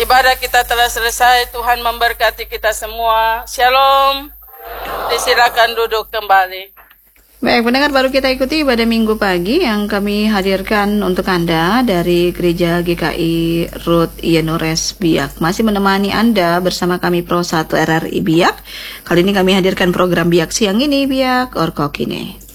Ibadah kita telah selesai. Tuhan memberkati kita semua. Shalom. Disilakan duduk kembali. Baik, pendengar, baru kita ikuti ibadah minggu pagi yang kami hadirkan untuk Anda dari Gereja GKI Ruth Yenures Biak. Masih menemani Anda bersama kami Pro 1 RRI Biak. Kali ini kami hadirkan program Biak siang ini, Biak Orkokine.